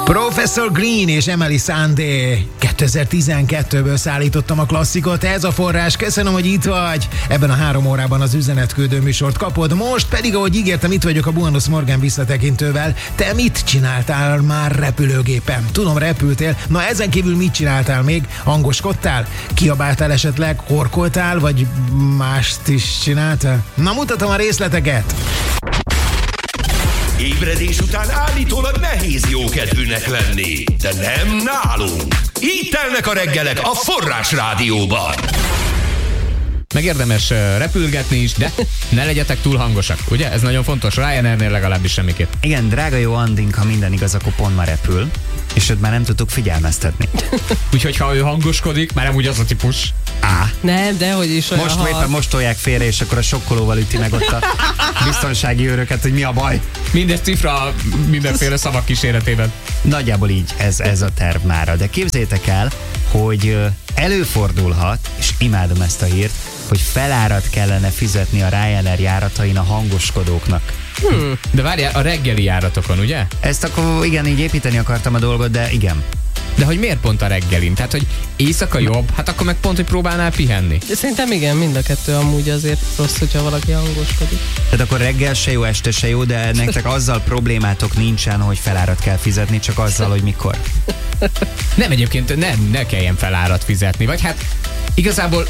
Professor Green és Emily Sandé 2012-ből szállítottam a klasszikot, ez a forrás, köszönöm, hogy itt vagy. Ebben a 3 órában az üzenetküldő műsort kapod, most pedig, ahogy ígértem, itt vagyok a Buenos Morgan visszatekintővel. Te mit csináltál már repülőgépen? Tudom, repültél, na ezen kívül mit csináltál még? Hangoskodtál? Kiabáltál esetleg? Horkoltál? Vagy mást is csináltál? Na mutatom a részleteket! Ébredés után állítólag nehéz jókedvűnek lenni, de nem nálunk. Így telnek a reggelek a Forrás Rádióban. Meg érdemes repülgetni is, de ne legyetek túl hangosak, ugye? Ez nagyon fontos, Ryanairnél legalábbis semmiképp. Igen, drága jó Andink, ha minden igaz, akkor pont már repül, és őt már nem tudtuk figyelmeztetni. Úgyhogy ha ő hangoskodik, már nem úgy az a típus. Nem, dehogy is olyan. Most éppen most tolják félre, és akkor a sokkolóval üti meg ott a biztonsági őröket, hogy mi a baj. Mindez cifra mindenféle szavak kíséretében. Nagyjából így ez a terv mára. De képzeljétek el, hogy előfordulhat, és imádom ezt a hírt, hogy felárat kellene fizetni a Ryanair járatain a hangoskodóknak. De várjál, a reggeli járatokon, ugye? Ezt akkor igen, így építeni akartam a dolgot, de igen. De hogy miért pont a reggelin? Tehát, hogy éjszaka jobb, hát akkor meg pont, hogy próbálnál pihenni. Szerintem igen, mind a kettő amúgy azért rossz, hogyha valaki hangoskodik. Tehát akkor reggel se jó, este se jó, de nektek azzal problémátok nincsen, hogy felárat kell fizetni, csak azzal, hogy mikor. Nem, egyébként ne kelljen felárat fizetni, vagy hát igazából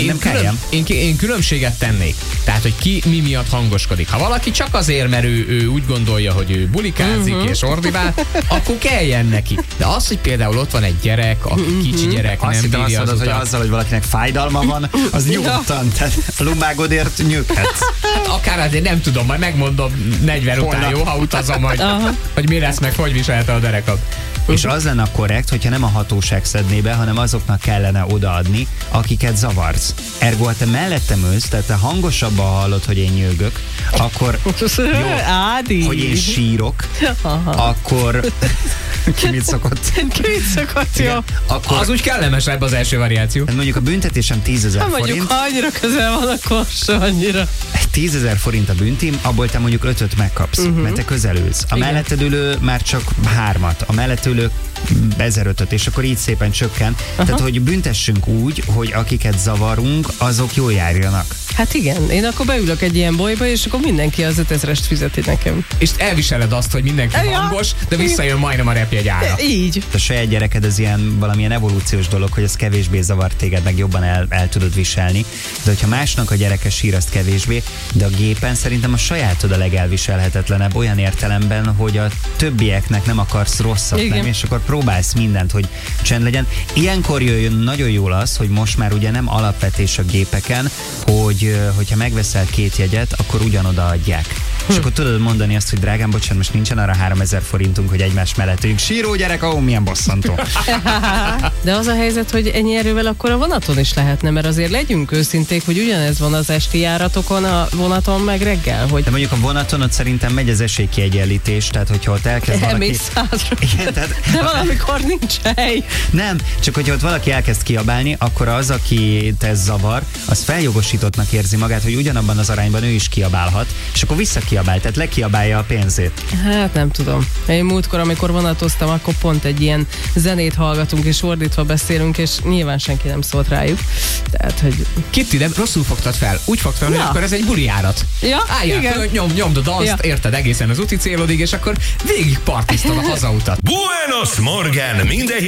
én különbséget tennék. Tehát, hogy ki mi miatt hangoskodik. Ha valaki csak azért, mert ő úgy gondolja, hogy ő bulikázik és ordibál, akkor kelljen neki. De az, hogy például ott van egy gyerek, aki kicsi gyerek, azt nem bírja az utat. hogy azzal, hogy valakinek fájdalma van, az nyugodtan. Tehát a lumágodért nyöghetsz. Hát akár azért nem tudom, majd megmondom 40 után, jó, ha utazom, hogy mi lesz, meg hogy viselte a derekad. És az lenne korrekt, hogyha nem a hatóság szedné be, hanem azoknak kellene odaadni, akiket zavarsz. Ergo, ha te mellettem ülsz, tehát te hangosabban hallod, hogy én nyögök, akkor jó, Ádi. hogy én sírok, akkor ki mit szokott? Jó. Akkor Az úgy kellemesebb az első variáció. mondjuk a büntetésem 10 000 forint. Mondjuk, ha annyira közel van, akkor se annyira. 10 000 forint a büntim, abból te mondjuk 5-öt megkapsz, mert te közel ülsz. A melletted ülő már csak 3-at, a mellett ülő 1500-öt, és akkor így szépen csökken. Tehát, hogy büntessünk úgy, hogy akiket zavarunk, azok jól járjanak. Hát igen, én akkor beülök egy ilyen bolyba, és akkor mindenki az 5000-est fizeti nekem. És elviseled azt, hogy mindenki hangos, de visszajön majdnem a repjegy ára. Így. A saját gyereked ez ilyen valamilyen evolúciós dolog, hogy az kevésbé zavar téged, meg jobban el tudod viselni. De hogyha másnak a gyereke sír, azt kevésbé, de a gépen szerintem a sajátod a legelviselhetetlenebb olyan értelemben, hogy a többieknek nem akarsz rosszat, nem? És akkor próbálsz mindent, hogy csend legyen. Ilyenkor jöjjön nagyon jól az, hogy most már ugye nem alapvetés a gépeken, hogyha megveszel 2 jegyet, akkor ugyanoda adják. És akkor tudod mondani azt, hogy drágám, bocsánat, most nincsen arra 3000 forintunk, hogy egymás mellett üljünk. Síró gyerek, milyen bosszantó. De az a helyzet, hogy ennyi erővel akkor a vonaton is lehetne, mert azért legyünk őszinték, hogy ugyanez van az esti járatokon, a vonaton meg reggel. Hogy... De mondjuk a vonaton ott szerintem megy az esélykiegyenlítés, tehát hogyha ott elkezd valaki... Igen, tehát... De valamikor nincs hely. Nem, csak hogyha ott valaki elkezd kiabálni, akkor az, aki ez zavar, az feljogosítottnak érzi magát, hogy ugyanabban az arányban ő is kiabálhat, és akkor visszakiabál, tehát lekiabálja a pénzét. Hát nem tudom. Én múltkor, amikor vonatoztam, akkor pont egy ilyen zenét hallgatunk, és ordítva beszélünk, és nyilván senki nem szólt rájuk. Tehát, hogy... Kitty, de rosszul fogtad fel. Úgy fogtad fel, hogy akkor ez egy bulijárat. Ja, álljál igen. Föl, nyomd a danszt, érted egészen az úti célodig, és akkor végig partiztad a hazautat. Buenos Morgan, minden